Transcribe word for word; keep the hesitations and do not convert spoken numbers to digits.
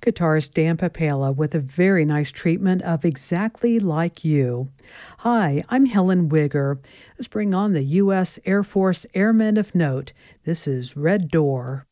Guitarist Dan Papala with a very nice treatment of Exactly Like You. Hi, I'm Helen Wigger. Let's bring on the U S Air Force Airmen of Note. This is Red Door.